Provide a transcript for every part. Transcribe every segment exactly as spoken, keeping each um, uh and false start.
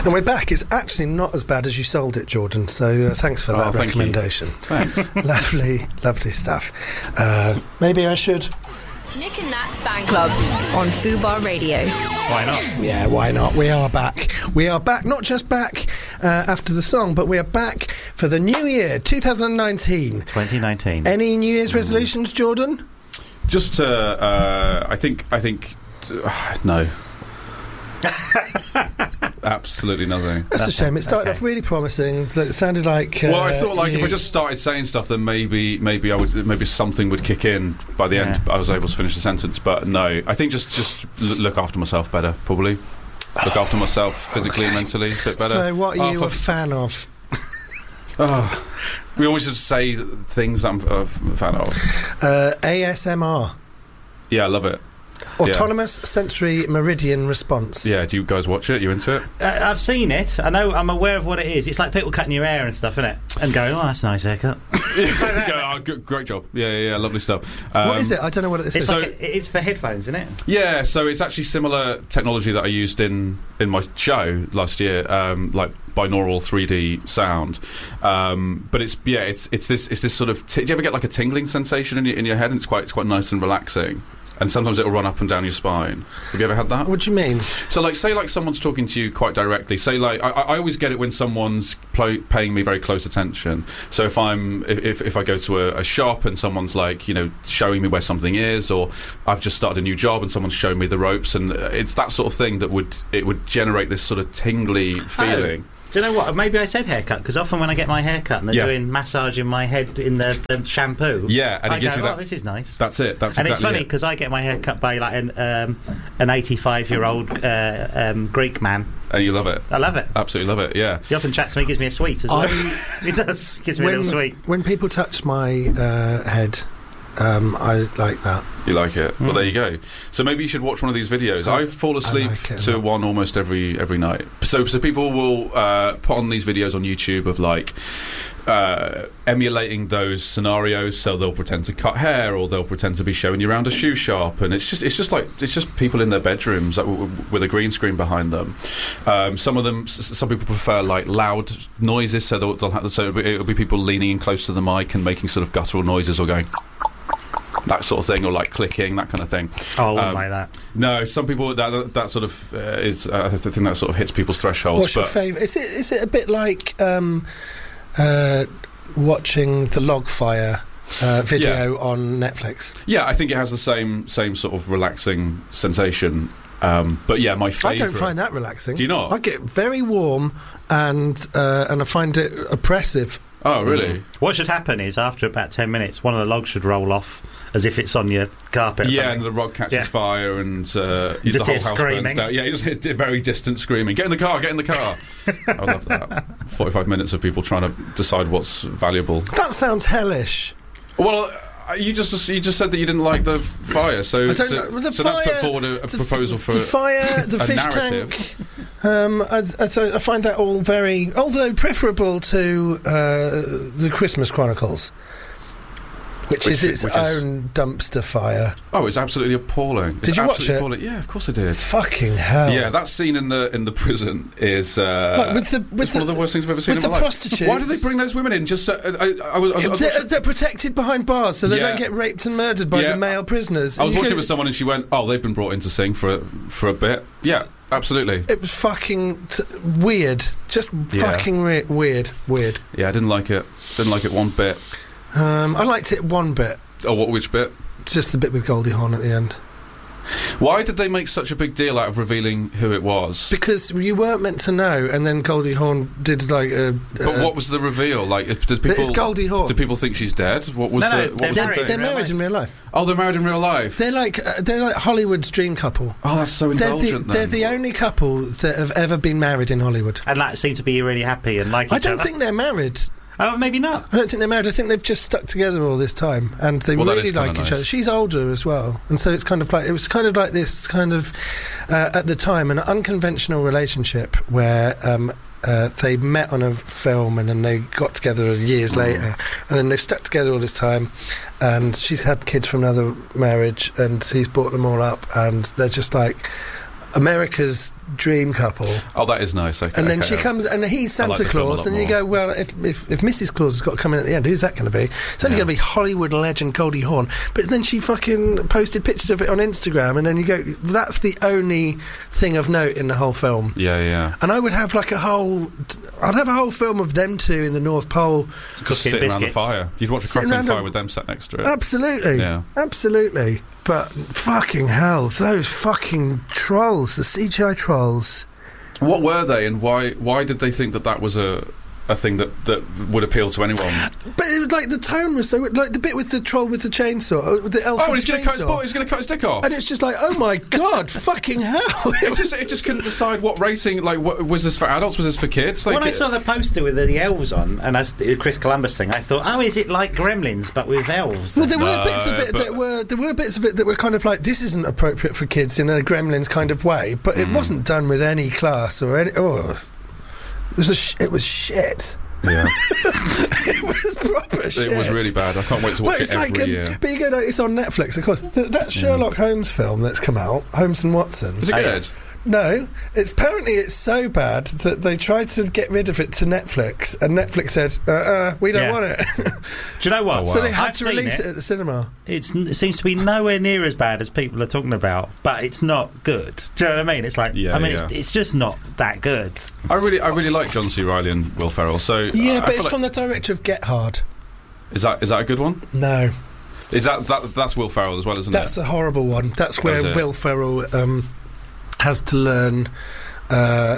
And we're back. It's actually not as bad as you sold it, Jordan, so uh, thanks for Oh, that thank recommendation. you. Thanks. Lovely, lovely stuff. Uh, maybe I should... Nick and Nat's Fan Club on Fubar Radio. Why not? Yeah, why not? We are back. We are back, not just back uh, after the song, but we are back for the new year, twenty nineteen. twenty nineteen. Any New Year's resolutions, Jordan? Just to, uh, I think, I think, uh, no. Absolutely nothing. That's a shame. It started Okay. off really promising. It sounded like... Uh, Well, I thought like you... if I just started saying stuff, then maybe, maybe I would, maybe something would kick in by the end. Yeah. I was able to finish the sentence, but no. I think just, just l- look after myself better, probably. Look after myself physically and mentally a bit better. So what are Oh, you for- a fan of? Oh, we always just say things that I'm a fan of. Uh, A S M R. Yeah, I love it. Autonomous Sensory Meridian Response. Yeah, do you guys watch it? You into it? Uh, I've seen it. I know. I'm aware of what it is. It's like people cutting your hair and stuff, isn't it? And going, oh, that's a nice haircut. oh, g- great job. Yeah, yeah, yeah, lovely stuff. Um, What is it? I don't know what it is. It's So- like a, it is for headphones, isn't it? Yeah, so it's actually similar technology that I used in, in my show last year, um, like binaural three D sound. Um, but it's yeah, it's it's this it's this sort of. T- do you ever get like a tingling sensation in your in your head? And it's quite it's quite nice and relaxing. And sometimes it'll run up and down your spine. Have you ever had that? What do you mean? So, like, say, like, someone's talking to you quite directly. Say, like, I, I always get it when someone's pl- paying me very close attention. So, if I'm, if if I go to a, a shop and someone's like, you know, showing me where something is, or I've just started a new job and someone's showing me the ropes, and it's that sort of thing that would it would generate this sort of tingly feeling. Do you know what? Maybe I said haircut because often when I get my haircut and they're Yeah. doing massaging my head in the, the shampoo, Yeah, and it I gives go, you that. oh, this is nice. That's it. That's And exactly it's funny it. because I get my hair cut by like an um, an eighty-five-year-old uh, um, Greek man. And you love it. I love it. Absolutely love it. Yeah. He often chats to me, gives me a sweet as well. I- He does. Gives me a When, little sweet. when people touch my uh, head, um, I like that. You like it? Well, there you go. So maybe you should watch one of these videos. I- I fall asleep like it a to lot. one almost every every night. So so people will uh, put on these videos on YouTube of like uh, emulating those scenarios. So they'll pretend to cut hair, or they'll pretend to be showing you around a shoe shop, and it's just it's just like it's just people in their bedrooms like, w- w- with a green screen behind them. Um, some of them, s- some people prefer like loud noises. So they'll, they'll have, so it'll be, it'll be people leaning in close to the mic and making sort of guttural noises or going. That sort of thing, or like clicking, that kind of thing. Oh, I wouldn't Um, like that. No, some people that that sort of uh, is. Uh, I think that sort of hits people's thresholds. What's your but favourite? Is it is it a bit like um, uh, watching the Logfire uh, video on Netflix? yeah, I think it has the same same sort of relaxing sensation. Um, but yeah, my I favourite. don't find that relaxing. Do you not? I get very warm and uh, and I find it oppressive. Oh, really? What should happen is after about ten minutes, one of the logs should roll off as if it's on your carpet. Or Yeah, something. and the rod catches Yeah. fire, and uh, You the just whole hear house burns screaming. down. Yeah, you just hear very distant screaming. Get in the car! Get in the car! I love that. Forty-five minutes of people trying to decide what's valuable. That sounds hellish. Well, uh, you just you just said that you didn't like the fire, so I don't so, know. The so fire, let's put forward a, a the, proposal for the fire, the a fish narrative. tank. Um, I, I, I find that all very, although preferable to uh, the Christmas Chronicles, which, Which is i- its which is- own dumpster fire. Oh, it's absolutely appalling. It's Did you watch absolutely it? Appalling. Yeah, of course I did. Fucking hell! Yeah, that scene in the in the prison is uh, Like with the with it's the, one of the worst things I've ever seen with in the my life. prostitutes. Why do they bring those women in? Just uh, I, I, I was, I was, I was They're, watching, they're protected behind bars, so they Yeah. don't get raped and murdered by Yeah. the male prisoners. I was And you watching go- it with someone, and she went, "Oh, they've been brought in to sing for a, for a bit." Yeah, absolutely. It was fucking t- weird, just Yeah. fucking re- weird, weird. Yeah, I didn't like it. Didn't like it one bit. Um, I liked it one bit, Oh, what? Which bit? just the bit with Goldie Hawn at the end. Why did they make such a big deal out of revealing who it was? Because you weren't meant to know, and then Goldie Hawn did like a. But what was the reveal? Like, does people? It's Goldie Hawn. Do people think she's dead? What was No, no, the? What they're was They're, the married. thing? they're in real married life. in real life. Oh, they're married in real life. They're like uh, they're like Hollywood's dream couple. Oh, that's so They're the, indulgent. they're then. the only couple that have ever been married in Hollywood. And like seem to be really happy and like I each don't other. think they're married. Oh, maybe not. I don't think they're married. I think they've just stuck together all this time, and they Well, that really is kinda like each nice. other. She's older as well, and so it's kind of like it was kind of like this kind of uh, at the time an unconventional relationship where um, uh, they met on a film and then they got together years Mm. later, and then they've stuck together all this time. And she's had kids from another marriage, and he's brought them all up, and they're just like America's dream couple. Oh, that is nice. Okay, And then okay, she yeah. comes, and he's I like Santa the film a Claus, lot and you more. go, well, if, if, if Missus Claus has got to come in at the end, who's that going to be? It's only Yeah. going to be Hollywood legend Goldie Hawn. But then she fucking posted pictures of it on Instagram, and then you go, that's the only thing of note in the whole film. Yeah, yeah. And I would have like a whole, I'd have a whole film of them two in the North Pole. Just Cooking sitting around the biscuits. fire. You'd watch a Sitting crackling around fire a- with them sat next to it. Absolutely. Yeah. Absolutely. But fucking hell, those fucking trolls, the C G I trolls. What were they, and why? Why did they think that that was a a thing that, that would appeal to anyone? But it was like the tone was so like the bit with the troll with the chainsaw, uh, the elf Oh, with he's the going to cut his chainsaw. boy, he's going to cut his dick off. And it's just like, oh my god, fucking hell! It just it just couldn't decide what racing like. What, was this for adults? Was this for kids? Like, When I saw the poster with the, the elves on, and as the Chris Columbus thing, I thought, oh, is it like Gremlins but with elves? Well, there were No, bits of it but- that were there were bits of it that were kind of like this isn't appropriate for kids in a Gremlins kind of way, but Mm. it wasn't done with any class or any. Oh, it was a sh- it was shit. yeah, It was proper shit. it was really bad. I can't wait to watch But it's it every like, um, year. but you go, no, it's on Netflix, of course. Th- that Sherlock Holmes film that's come out, Holmes and Watson. Is it Oh, yeah. good? No, it's apparently it's so bad that they tried to get rid of it to Netflix, and Netflix said, uh, uh we don't Yeah. want it. Do you know what? Oh, wow. So they had I've to seen release it. it. at the cinema. It's, it seems to be nowhere near as bad as people are talking about, but it's not good. Do you know what I mean? It's like, Yeah, I mean, yeah. it's, it's just not that good. I really, I really like John C. Reilly and Will Ferrell. So Yeah, I, I but feel it's like- from the director of Get Hard. is that is that a good one? No, Is that, that that's Will Ferrell as well, isn't that's it? a horrible one. That's That was where it. Will Ferrell um, has to learn uh,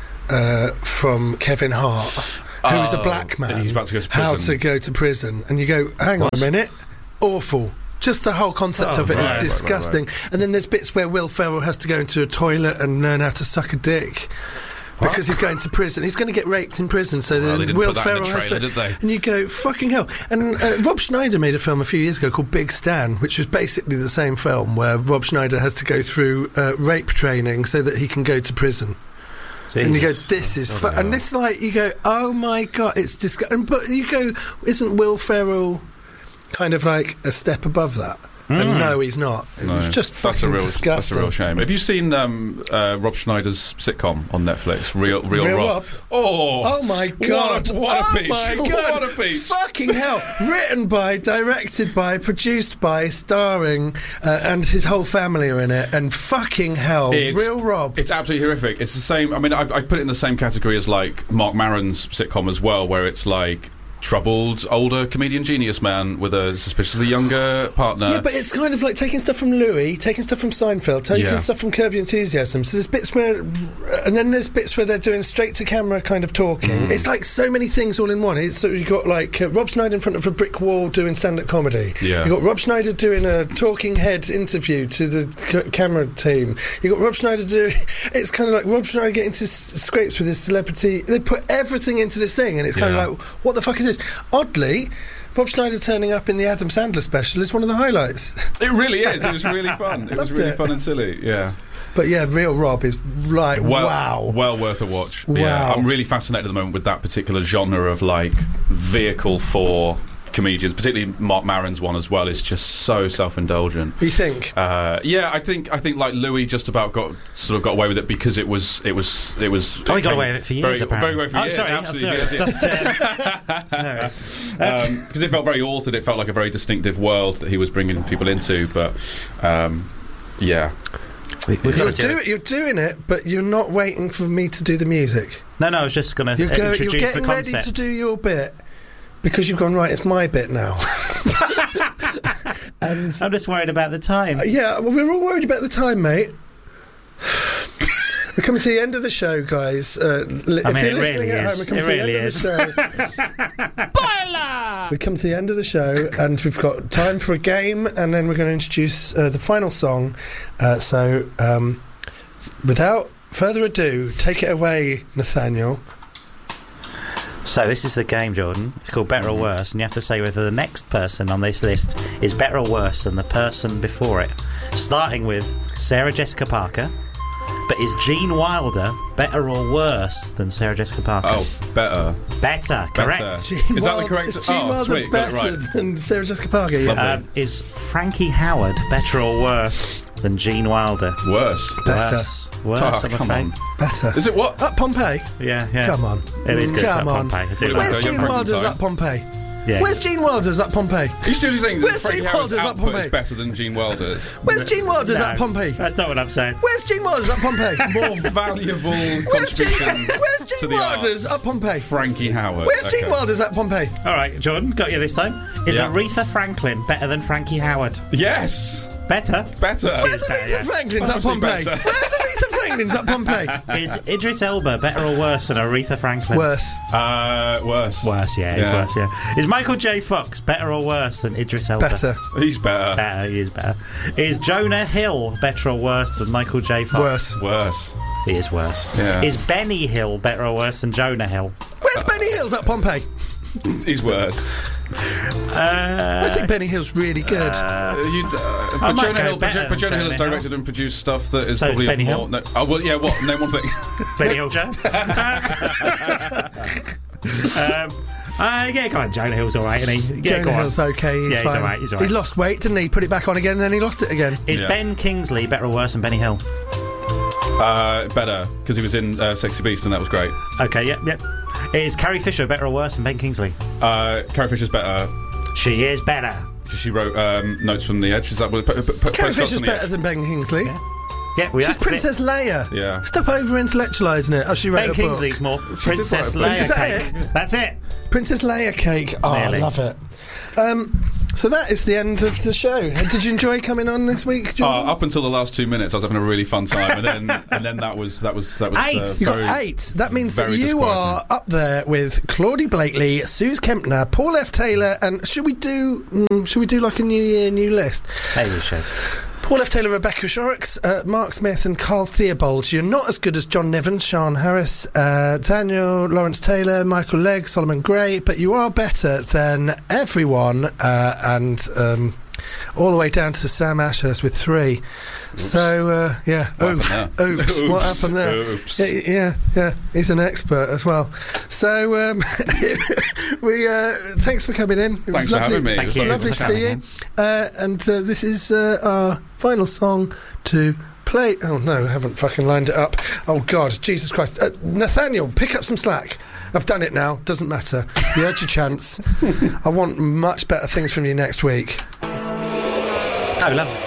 uh, from Kevin Hart, who is a Oh, black man, and he's about to go to how prison. to go to prison. And you go, hang on a minute, awful. Just the whole concept Oh, of it is right, right, right, disgusting. And then there's bits where Will Ferrell has to go into a toilet and learn how to suck a dick. Because he's going to prison. He's going to get raped in prison, so Well, then they didn't Will put that in Ferrell the has to... trailer, did they? And you go, fucking hell. And uh, Rob Schneider made a film a few years ago called Big Stan, which was basically the same film, where Rob Schneider has to go through uh, rape training so that he can go to prison. And you go, Jesus. this is... Fu-. Bloody And hell. this, like, you go, oh my God, it's disgusting. But you go, isn't Will Ferrell kind of like a step above that? And no, he's not. It No, was just that's a fucking real disgusting. that's a real shame. Have you seen um, uh, Rob Schneider's sitcom on Netflix? Real Real, Real Rob. Rob? Oh, Oh my God! What a, what oh a piece! my God! What a piece! Fucking hell! Written by, directed by, produced by, starring, uh, and his whole family are in it. And fucking hell, It's- Real Rob. It's absolutely horrific. It's the same. I mean, I, I put it in the same category as like Mark Maron's sitcom as well, where it's like troubled older comedian genius man with a suspiciously younger partner. Yeah, but it's kind of like taking stuff from Louis, taking stuff from Seinfeld, taking Yeah. stuff from Curb Your Enthusiasm. So there's bits where, and then there's bits where they're doing straight to camera kind of talking. Mm. It's like so many things all in one. It's, so you've got like uh, Rob Schneider in front of a brick wall doing stand-up comedy. Yeah. You've got Rob Schneider doing a talking head interview to the c- camera team. You've got Rob Schneider doing. It's kind of like Rob Schneider getting into s- scrapes with his celebrity. They put everything into this thing, and it's kind Yeah. of like, what the fuck is this? Oddly, Rob Schneider turning up in the Adam Sandler special is one of the highlights. It really is. It was really fun. It was Loved really it. fun and silly. Yeah. But yeah, Real Rob is like, Well, wow. well worth a watch. Yeah, Wow. I'm really fascinated at the moment with that particular genre of like vehicle for comedians, particularly Mark Maron's one as well. Is just so self-indulgent. You think? Uh, yeah, I think I think like Louis just about got sort of got away with it because it was it was it was. Oh, he got away with it for years, Very, apparently. very away for oh, years. sorry. Absolutely, I'm yes, sorry. yeah. Just, uh, sorry. because it felt very authored. It felt like a very distinctive world that he was bringing people into. But um, yeah, We, we've You're, got to do do, it. you're doing it, but you're not waiting for me to do the music. No, no, I was just going to You're, go, introduce you're the getting ready concept. to do your bit because you've gone, right, it's my bit now. and I'm just worried about the time. yeah, well, we're all worried about the time, mate. We're coming to the end of the show, guys. Uh, li- I if mean, you're it listening really at is. home, we're coming It to really the end is. of the show. We come to the end of the show, and we've got time for a game, and then we're going to introduce uh, the final song. Uh, so, um, without further ado, take it away, Nathaniel. So this is the game, Jordan. It's called Better or Worse, and you have to say whether the next person on this list is better or worse than the person before it. Starting with Sarah Jessica Parker. But is Gene Wilder better or worse than Sarah Jessica Parker? oh, better. Better, correct. Better. Gene Is that the Wilder- correct- Is Gene oh, Wilder sweet, got it better right. than Sarah Jessica Parker? Yeah. Lovely. Um, is Frankie Howard better or worse than Gene Wilder? Worse. Better. Worse. Worse, Oh, I'm come afraid. on. Better. Is it what? Up Pompeii? Yeah, yeah. Come on. It is good. Come Up on. Pompeii. I do like Where's that. Go Gene Frankenstein. Wilder's Up Pompeii? Yeah. Where's Gene Wilder's Up Pompeii? Are you seriously saying Where's that Frankie Gene Howard's Wilder's Up output is Pompeii? better than Gene Wilder's? Where's Gene Wilder's No, Up Pompeii? That's not what I'm saying. Where's Gene Wilder's Up Pompeii? More valuable Where's Gene, contribution where's to Gene the Wilder's arts. Up Pompeii? Frankie Howard. Where's Okay. Gene Wilder's Up Pompeii? All right, Jordan, got you this time. Is Yeah. Aretha Franklin better than Frankie Howard? Yes. Better. Better. Where's better, Aretha yeah. Franklin's Up Obviously Pompeii? better. Where's Aretha Franklin's Up Pompeii? Is Idris Elba better or worse than Aretha Franklin? Worse. Uh, worse. Worse, yeah, it's Yeah. worse, yeah. Is Michael J. Fox better or worse than Idris Elba? Better. He's better. Better, he is better. Is Jonah Hill better or worse than Michael J. Fox? Worse. Worse. He is worse. Yeah. Is Benny Hill better or worse than Jonah Hill? Where's Benny Hill's Up Pompeii? He's worse. Uh, I think Benny Hill's really good. Uh, you'd, uh, I but might Jonah go Hill, but, better Jo- but Jonah than Hill has Jonah directed and produced stuff that is So is probably Benny more. Hill? No, oh well, yeah. What? Name one thing. Benny Hill show? um, uh, yeah, go on. Jonah Hill's all right, isn't he? Yeah, go Jonah on. Hill's okay. He's Yeah, he's fine. all right, he's all right. He lost weight, didn't he? Put it back on again, and then he lost it again. Is Yeah. Ben Kingsley better or worse than Benny Hill? Uh, better because he was in uh, Sexy Beast and that was great. Okay, yep, yep. Is Carrie Fisher better or worse than Ben Kingsley? Uh, Carrie Fisher's better. She is better. She wrote um, Notes from the Edge. Is that what? P- p- p- Carrie Postcards Fisher's from the better Edge. than Ben Kingsley. Yeah, we She's that's it. Princess Leia. Yeah. Stop over intellectualising it. Oh, she wrote Ben a book. Kingsley's more Princess write a book. Leia Is that cake. That's it. Princess Leia cake. Oh, Really? I love it. Um, so that is the end of the show. Did you enjoy coming on this week, Uh, John? up until the last two minutes, I was having a really fun time, and then and then that was that was that was Eight. Uh, You very, got eight. That means that very you disquieting. are up there with Claudie Blakely, Suze Kempner, Paul F. Taylor, and should we do? Mm, should we do like a New Year, new list? Hey, we should. Paul F. Taylor, Rebecca Shorrocks, uh, Mark Smith, and Carl Theobald. You're not as good as John Niven, Sean Harris, uh, Daniel Lawrence Taylor, Michael Legg, Solomon Gray, but you are better than everyone, uh, and um, all the way down to Sam Ashurst with three. So uh, yeah, What oops, happened there? oops, what Oops. happened there? Oops. Yeah, yeah, yeah, he's an expert as well. So um, we uh, thanks for coming in. It Thanks was for lovely. having me. It Thank was you. Lovely Thanks to for see you. having Uh, and uh, this is uh, our final song to play. Oh no, I haven't fucking lined it up. Oh God, Jesus Christ. Uh, Nathaniel, pick up some slack. I've done it now. Doesn't matter. You had your chance. I want much better things from you next week. Oh, love.